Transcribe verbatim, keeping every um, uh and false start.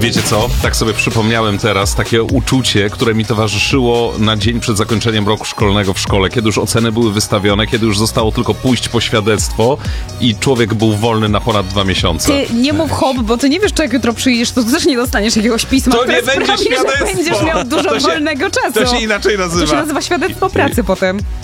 Wiecie co? Tak sobie przypomniałem teraz takie uczucie, które mi towarzyszyło na dzień przed zakończeniem roku szkolnego w szkole, kiedy już oceny były wystawione, kiedy już zostało tylko pójść po świadectwo i człowiek był wolny na ponad dwa miesiące. Ty nie mów hop, bo ty nie wiesz, czy jak jutro przyjdziesz, to też nie dostaniesz jakiegoś pisma, To które nie będzie sprawi, że świadectwo. będziesz miał dużo To się- wolnego czasu. To się inaczej nazywa. To się nazywa świadectwo pracy potem.